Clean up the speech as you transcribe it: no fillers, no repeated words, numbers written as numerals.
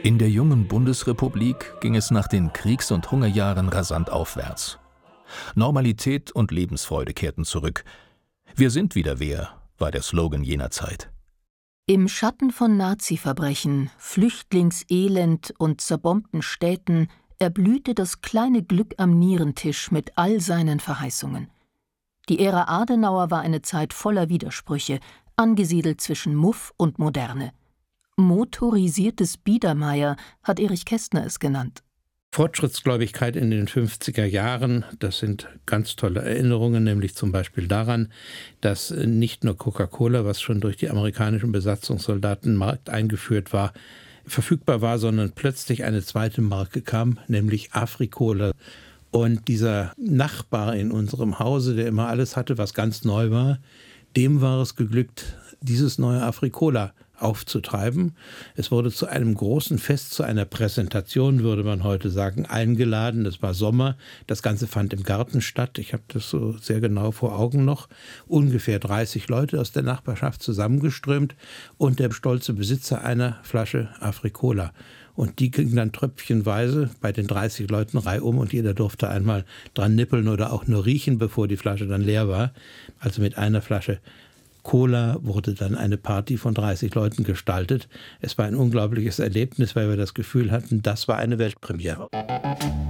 In der jungen Bundesrepublik ging es nach den Kriegs- und Hungerjahren rasant aufwärts. Normalität und Lebensfreude kehrten zurück. »Wir sind wieder wer«, war der Slogan jener Zeit. Im Schatten von Nazi-Verbrechen, Flüchtlingselend und zerbombten Städten erblühte das kleine Glück am Nierentisch mit all seinen Verheißungen. Die Ära Adenauer war eine Zeit voller Widersprüche, angesiedelt zwischen Muff und Moderne. Motorisiertes Biedermeier hat Erich Kästner es genannt. Fortschrittsgläubigkeit in den 50er Jahren, das sind ganz tolle Erinnerungen, nämlich zum Beispiel daran, dass nicht nur Coca-Cola, was schon durch die amerikanischen Besatzungssoldaten im Markt eingeführt war, verfügbar war, sondern plötzlich eine zweite Marke kam, nämlich Afri-Cola. Und dieser Nachbar in unserem Hause, der immer alles hatte, was ganz neu war, dem war es geglückt, dieses neue Afri-Cola aufzutreiben. Es wurde zu einem großen Fest, zu einer Präsentation, würde man heute sagen, eingeladen. Das war Sommer. Das Ganze fand im Garten statt. Ich habe das so sehr genau vor Augen noch. Ungefähr 30 Leute aus der Nachbarschaft zusammengeströmt und der stolze Besitzer einer Flasche Afri-Cola. Und die ging dann tröpfchenweise bei den 30 Leuten reihum und jeder durfte einmal dran nippeln oder auch nur riechen, bevor die Flasche dann leer war. Also mit einer Flasche Cola wurde dann eine Party von 30 Leuten gestaltet. Es war ein unglaubliches Erlebnis, weil wir das Gefühl hatten, das war eine Weltpremiere.